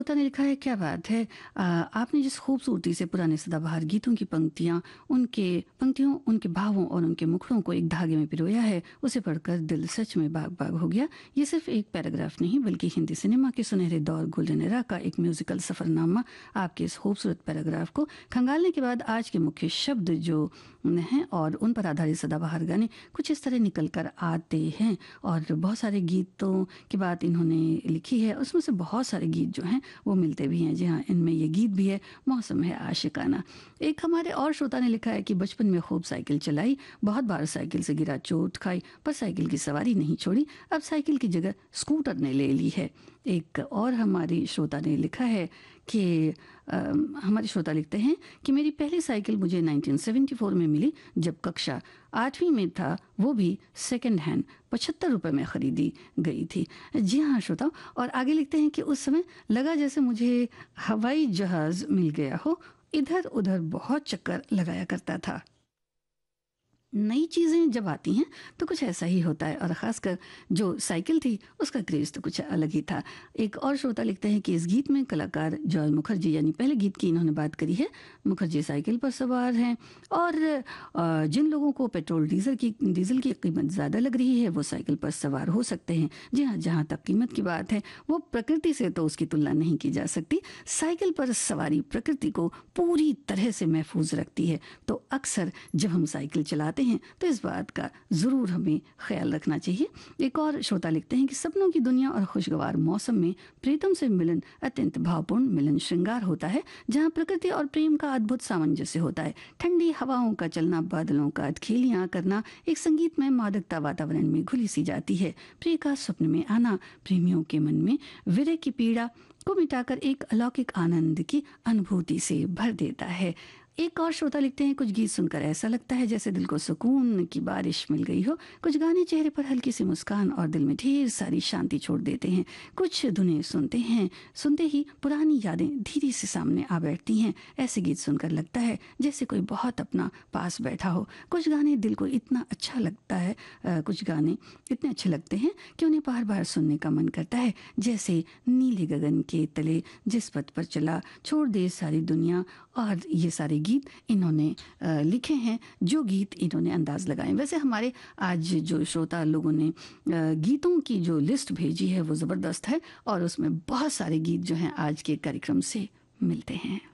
श्रोता ने लिखा है, क्या बात है। आपने जिस खूबसूरती से पुराने सदाबहार गीतों की पंक्तियों उनके भावों और उनके मुखड़ों को एक धागे में पिरोया है, उसे पढ़कर दिल सच में बाग बाग हो गया। ये सिर्फ एक पैराग्राफ नहीं बल्कि हिंदी सिनेमा के सुनहरे दौर गोल्डन एरा का एक म्यूजिकल सफरनामा। आपके इस खूबसूरत पैराग्राफ को खंगालने के बाद आज के मुख्य शब्द जो हैं और उन पर आधारित सदाबहार गाने कुछ इस तरह निकल कर आते हैं। और बहुत सारे गीतों की बात इन्होंने लिखी है, उसमें से बहुत सारे गीत जो हैं वो मिलते भी हैं। जी हाँ, इनमें ये गीत भी है, मौसम है आशिकाना। एक हमारे और श्रोता ने लिखा है कि बचपन में खूब साइकिल चलाई, बहुत बार साइकिल से गिरा, चोट खाई, पर साइकिल की सवारी नहीं छोड़ी, अब साइकिल की जगह स्कूटर ने ले ली है। एक और हमारी श्रोता ने लिखा है कि हमारे श्रोता लिखते हैं कि मेरी पहली साइकिल मुझे 1974 में मिली, जब कक्षा 8वीं में था, वो भी सेकंड हैंड 75 रुपये में ख़रीदी गई थी। जी हाँ श्रोता, और आगे लिखते हैं कि उस समय लगा जैसे मुझे हवाई जहाज़ मिल गया हो, इधर उधर बहुत चक्कर लगाया करता था। नई चीज़ें जब आती हैं तो कुछ ऐसा ही होता है, और ख़ासकर जो साइकिल थी उसका क्रेज़ तो कुछ अलग ही था। एक और श्रोता लिखते हैं कि इस गीत में कलाकार जॉर्ज मुखर्जी, यानी पहले गीत की इन्होंने बात करी है, मुखर्जी साइकिल पर सवार हैं, और जिन लोगों को डीजल की कीमत ज़्यादा लग रही है वो साइकिल पर सवार हो सकते हैं। जी हाँ, जहाँ तक कीमत की बात है वो प्रकृति से तो उसकी तुलना नहीं की जा सकती। साइकिल पर सवारी प्रकृति को पूरी तरह से महफूज रखती है। तो अक्सर जब हम साइकिल चलाते हैं तो इस बात का ज़रूर हमें ख्याल रखना चाहिए। एक और श्रोता लिखते हैं कि सपनों की दुनिया और खुशगवार मौसम में प्रीतम से मिलन अत्यंत भावपूर्ण मिलन श्रृंगार होता है, जहाँ प्रकृति और प्रेम का अद्भुत सामंजस्य होता है। ठंडी हवाओं का चलना, बादलों का अधखेलियाँ करना, एक संगीतमय मादकता वातावरण में घुली सी जाती है। प्रिय का स्वप्न में आना प्रेमियों के मन में विरह की पीड़ा को मिटाकर एक अलौकिक आनंद की अनुभूति से भर देता है। एक और श्रोता लिखते हैं, कुछ गीत सुनकर ऐसा लगता है जैसे दिल को सुकून की बारिश मिल गई हो। कुछ गाने चेहरे पर हल्की सी मुस्कान और दिल में ढेर सारी शांति छोड़ देते हैं। कुछ धुनें सुनते ही पुरानी यादें धीरे से सामने आ बैठती हैं। ऐसे गीत सुनकर लगता है जैसे कोई बहुत अपना पास बैठा हो। कुछ गाने दिल को इतना अच्छा लगता है, कुछ गाने इतने अच्छे लगते हैं कि उन्हें बार बार सुनने का मन करता है। जैसे नीले गगन के तले जिस पथ पर चला, छोड़ दे सारी दुनिया, और ये सारे गीत इन्होंने लिखे हैं, जो गीत इन्होंने अंदाज लगाए। वैसे हमारे आज जो श्रोता लोगों ने गीतों की जो लिस्ट भेजी है वो ज़बरदस्त है, और उसमें बहुत सारे गीत जो हैं आज के कार्यक्रम से मिलते हैं।